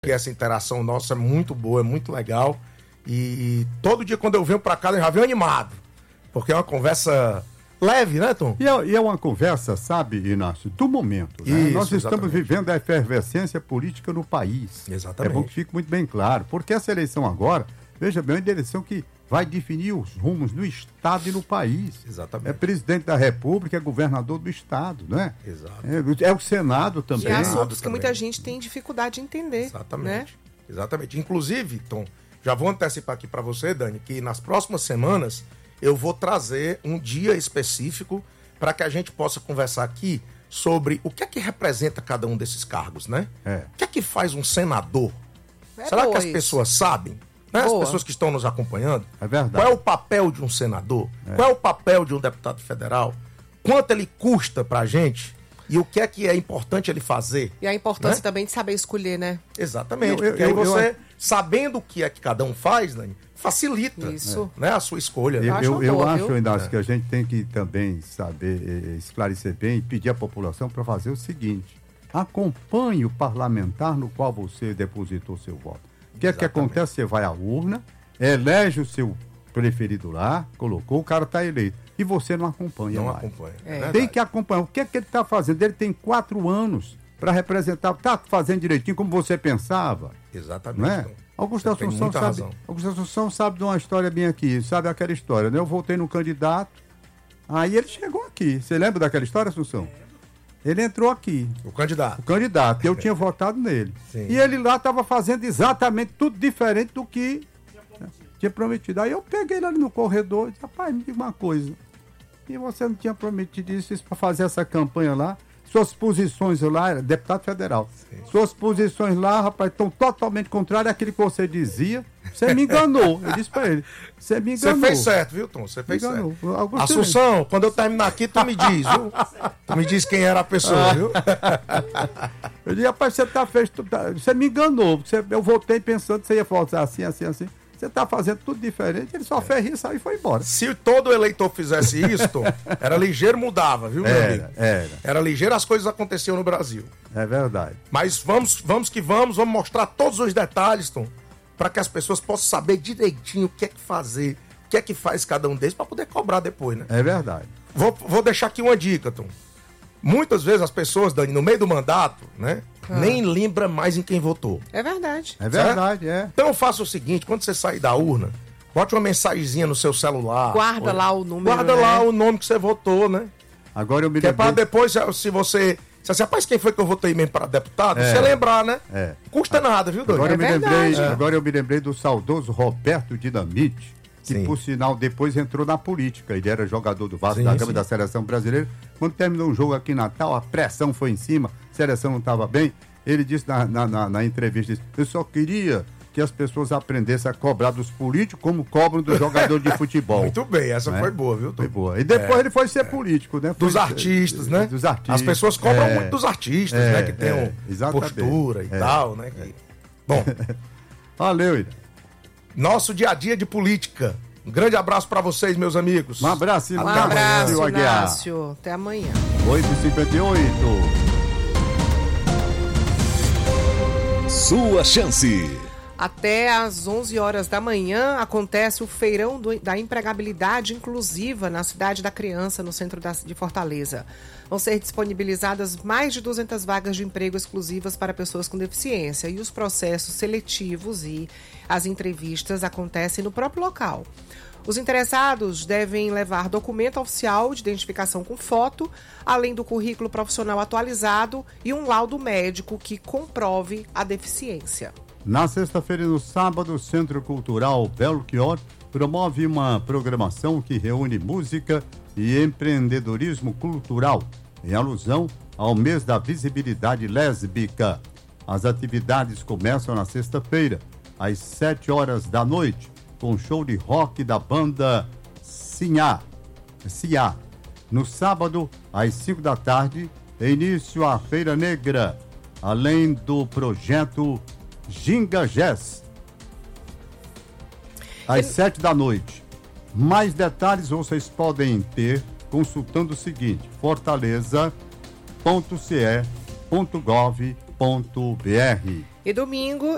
que essa interação nossa é muito boa, é muito legal. E todo dia quando eu venho pra cá, eu já venho animado. Porque é uma conversa leve, né, Tom? E é uma conversa, sabe, Inácio, do momento. Né? Isso, Nós estamos exatamente. vivendo a efervescência política no país. Exatamente. É bom que fique muito bem claro. Porque essa eleição agora, veja bem, é uma eleição que vai definir os rumos do Estado e no país. Exatamente. É presidente da República, é governador do Estado, né? Exato. É o Senado também. E assuntos que também. muita gente tem dificuldade de entender. Exatamente. Né? Exatamente. Inclusive, Tom, já vou antecipar aqui para você, Dani, que nas próximas semanas eu vou trazer um dia específico para que a gente possa conversar aqui sobre o que é que representa cada um desses cargos, né? O que é que faz um senador? Será que as pessoas sabem? Né? As pessoas que estão nos acompanhando. É verdade. Qual é o papel de um senador? Qual é o papel de um deputado federal? Quanto ele custa pra gente? E o que é importante ele fazer? E a importância né? também de saber escolher, né? Exatamente. Porque aí você, sabendo o que é que cada um faz, Dani, facilita né, a sua escolha. Eu acho, Inácio, É. que a gente tem que também saber esclarecer bem e pedir à população para fazer o seguinte: acompanhe o parlamentar no qual você depositou seu voto. O que é que acontece? Você vai à urna, elege o seu preferido lá, colocou, o cara está eleito. E você não acompanha Não mais. acompanha. Tem que acompanhar. O que é que ele está fazendo? Ele tem 4 anos para representar. Está fazendo direitinho como você pensava. Exatamente. Não é? Então, Augusto você tem Assunção muita sabe, razão. Augusto Assunção sabe de uma história bem aqui. Sabe aquela história, né? Eu voltei no candidato, aí ele chegou aqui. Você lembra daquela história, Assunção? Ele entrou aqui. O candidato. Eu tinha votado nele. Sim. E ele lá estava fazendo exatamente tudo diferente do que tinha prometido. Aí eu peguei ele ali no corredor e disse: rapaz, me diga uma coisa. E você não tinha prometido isso para fazer essa campanha lá? Suas posições lá, era deputado federal. Sim. Suas posições lá, rapaz, estão totalmente contrárias àquilo que você dizia. Você me enganou. Eu disse para ele: você me enganou. Você fez certo, viu, Tom? Você fez certo. Augusto Assunção, quando eu terminar aqui, tu me diz, viu? Tu me diz quem era a pessoa, viu? Eu disse: rapaz, você me enganou. Eu voltei pensando que você ia falar assim. Você está fazendo tudo diferente. Ele só fez isso aí e foi embora. Se todo eleitor fizesse isso, Tom, era ligeiro, mudava, viu, meu amigo? Era ligeiro, as coisas aconteciam no Brasil. É verdade. Mas vamos mostrar todos os detalhes, Tom, para que as pessoas possam saber direitinho o que é que fazer, o que é que faz cada um deles, para poder cobrar depois, né? É verdade. Vou deixar aqui uma dica, Tom. Muitas vezes as pessoas, Dani, no meio do mandato, né, nem lembra mais em quem votou. É verdade. É verdade, Então faça o seguinte: quando você sair da urna, bote uma mensagenzinha no seu celular. Guarda lá o número. Guarda lá o nome que você votou, né? Agora eu me Que é lembrei... pra depois, se você... rapaz, quem foi que eu votei mesmo para deputado? Você lembrar, né? Custa nada, viu, Dani? Agora eu me lembrei do saudoso Roberto Dinamite, que por sinal depois entrou na política. Ele era jogador do Vasco da Gama, da seleção brasileira. Quando terminou um jogo aqui em Natal, a pressão foi em cima, a seleção não estava bem. Ele disse na entrevista: eu só queria que as pessoas aprendessem a cobrar dos políticos como cobram dos jogadores de futebol. Muito bem, essa foi boa, viu, Tom? Foi boa. E depois ele foi ser político, né? Dos artistas, né? Dos artistas. As pessoas cobram muito dos artistas, né? Que tem postura e tal, né? Bom. Valeu, Ida. Nosso dia a dia de política. Um grande abraço para vocês, meus amigos. Um abraço, Um abraço, Inácio. Até amanhã. 8h58. Sua chance. Até às 11 horas da manhã acontece o Feirão da Empregabilidade Inclusiva na Cidade da Criança, no centro de Fortaleza. Vão ser disponibilizadas mais de 200 vagas de emprego exclusivas para pessoas com deficiência e os processos seletivos e as entrevistas acontecem no próprio local. Os interessados devem levar documento oficial de identificação com foto, além do currículo profissional atualizado e um laudo médico que comprove a deficiência. Na sexta-feira e no sábado, o Centro Cultural Belchior promove uma programação que reúne música e empreendedorismo cultural, em alusão ao mês da visibilidade lésbica. As atividades começam na sexta-feira, às 7 horas da noite, com show de rock da banda Cia. No sábado, às 5 da tarde, início a Feira Negra, além do projeto Ginga Jazz, às 7 da noite. Mais detalhes vocês podem ter consultando o seguinte: fortaleza.ce.gov.br. E domingo